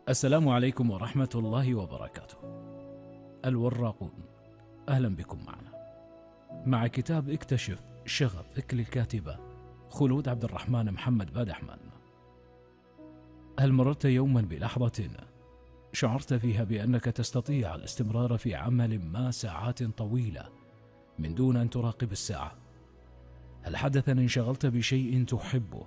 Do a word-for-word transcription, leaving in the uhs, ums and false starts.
السلام عليكم ورحمة الله وبركاته. الوراقون، أهلا بكم معنا مع كتاب اكتشف شغفك للكاتبة خلود عبد الرحمن محمد بادحمان. هل مررت يوما بلحظة شعرت فيها بأنك تستطيع الاستمرار في عمل ما ساعات طويلة من دون أن تراقب الساعة؟ هل حدث أن انشغلت بشيء تحبه